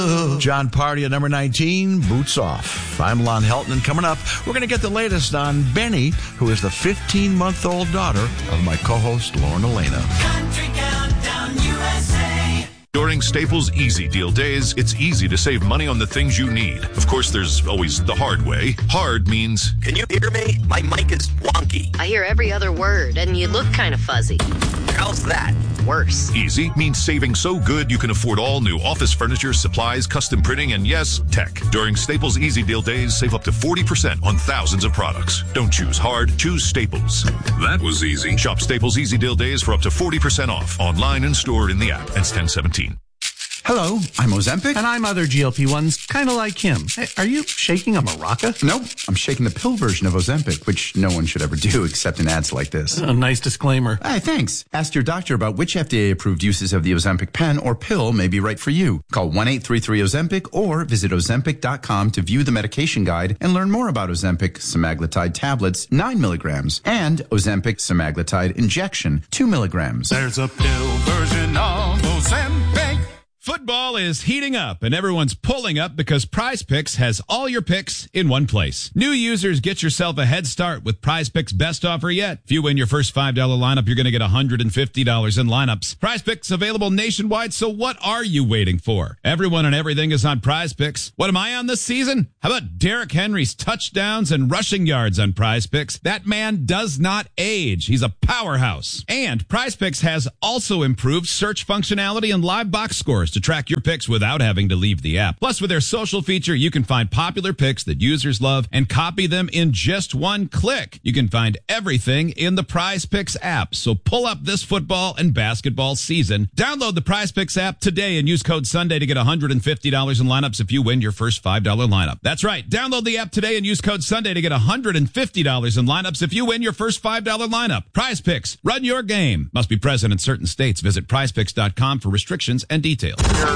John Party at number 19, Boots Off. I'm Lon Helton, and coming up, we're going to get the latest on Benny, who is the 15-month-old daughter of my co-host, Lauren Elena. Country Countdown USA. During Staples Easy Deal Days, it's easy to save money on the things you need. Of course, there's always the hard way. Hard means... Can you hear me? My mic is wonky. I hear every other word, and you look kind of fuzzy. How's that? Worse. Easy means saving so good you can afford all new office furniture, supplies, custom printing, and yes, tech. During Staples Easy Deal Days, save up to 40% on thousands of products. Don't choose hard, choose Staples. That was easy. Shop Staples Easy Deal Days for up to 40% off. Online and stored in the app. Ends 10/17. Hello, I'm Ozempic. And I'm other GLP-1s, kind of like him. Hey, are you shaking a maraca? Nope, I'm shaking the pill version of Ozempic, which no one should ever do except in ads like this. A nice disclaimer. Hey, thanks. Ask your doctor about which FDA-approved uses of the Ozempic pen or pill may be right for you. Call 1-833-OZEMPIC or visit Ozempic.com to view the medication guide and learn more about Ozempic semaglutide tablets, 9 milligrams, and Ozempic semaglutide injection, 2 milligrams. There's a pill version of Ozempic. Football is heating up, and everyone's pulling up because Prize Picks has all your picks in one place. New users, get yourself a head start with Prize Picks' best offer yet. If you win your first $5 lineup, you're going to get $150 in lineups. Prize Picks available nationwide, so what are you waiting for? Everyone and everything is on Prize Picks. What am I on this season? How about Derrick Henry's touchdowns and rushing yards on Prize Picks? That man does not age. He's a powerhouse. And Prize Picks has also improved search functionality and live box scores to track your picks without having to leave the app. Plus, with their social feature, you can find popular picks that users love and copy them in just one click. You can find everything in the Prize Picks app. So pull up this football and basketball season. Download the Prize Picks app today and use code Sunday to get $150 in lineups if you win your first $5 lineup. That's right. Download the app today and use code Sunday to get $150 in lineups if you win your first $5 lineup. Prize Picks. Run your game. Must be present in certain states. Visit prizepicks.com for restrictions and details.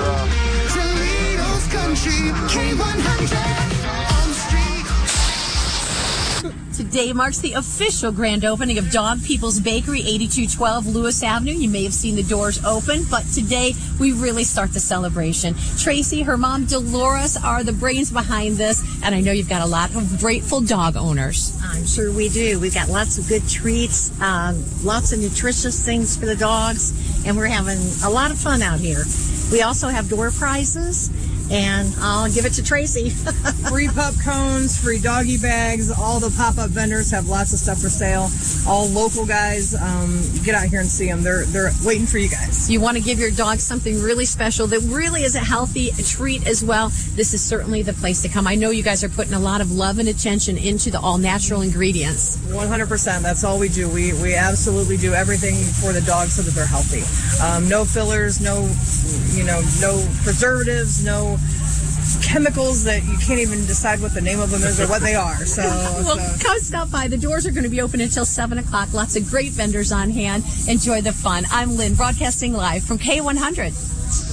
Toledo's Country K100 on Street. Today marks the official grand opening of Dog People's Bakery, 8212 Lewis Avenue. You may have seen the doors open, but today we really start the celebration. Tracy, her mom, Dolores, are the brains behind this, and I know you've got a lot of grateful dog owners. I'm sure we do. We've got lots of good treats, lots of nutritious things for the dogs, and we're having a lot of fun out here. We also have door prizes, and I'll give it to Tracy. Free pup cones, free doggy bags. All the pop-up vendors have lots of stuff for sale. All local guys, get out here and see them. They're waiting for you guys. You want to give your dog something really special that really is a healthy treat as well. This is certainly the place to come. I know you guys are putting a lot of love and attention into the all-natural ingredients. 100%. That's all we do. We absolutely do everything for the dogs so that they're healthy. No fillers, no preservatives, no chemicals that you can't even decide what the name of them is or what they are. So, come stop by. The doors are going to be open until 7 o'clock. Lots of great vendors on hand. Enjoy the fun. I'm Lynn, broadcasting live from K100.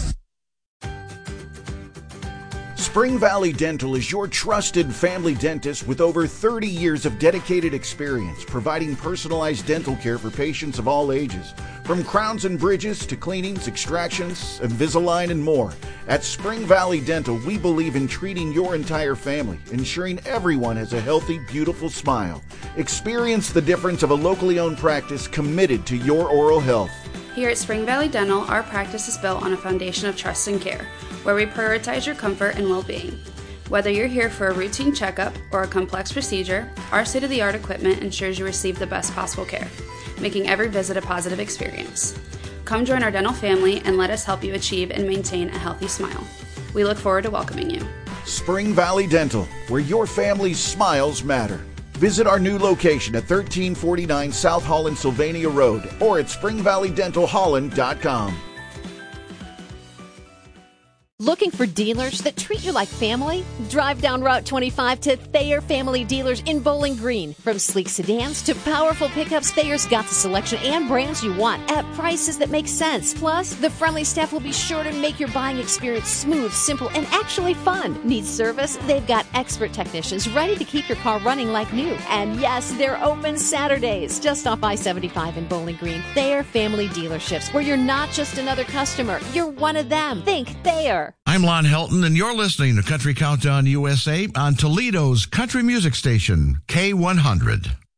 Spring Valley Dental is your trusted family dentist with over 30 years of dedicated experience providing personalized dental care for patients of all ages. From crowns and bridges to cleanings, extractions, Invisalign, and more. At Spring Valley Dental, we believe in treating your entire family, ensuring everyone has a healthy, beautiful smile. Experience the difference of a locally owned practice committed to your oral health. Here at Spring Valley Dental, our practice is built on a foundation of trust and care, where we prioritize your comfort and well-being. Whether you're here for a routine checkup or a complex procedure, our state-of-the-art equipment ensures you receive the best possible care, making every visit a positive experience. Come join our dental family and let us help you achieve and maintain a healthy smile. We look forward to welcoming you. Spring Valley Dental, where your family's smiles matter. Visit our new location at 1349 South Holland Sylvania Road or at springvalleydentalholland.com. Looking for dealers that treat you like family? Drive down Route 25 to Thayer Family Dealers in Bowling Green. From sleek sedans to powerful pickups, Thayer's got the selection and brands you want at prices that make sense. Plus, the friendly staff will be sure to make your buying experience smooth, simple, and actually fun. Need service? They've got expert technicians ready to keep your car running like new. And yes, they're open Saturdays. Just off I-75 in Bowling Green. Thayer Family Dealerships, where you're not just another customer, you're one of them. Think Thayer. care. I'm Lon Helton, and you're listening to Country Countdown USA on Toledo's country music station, K100.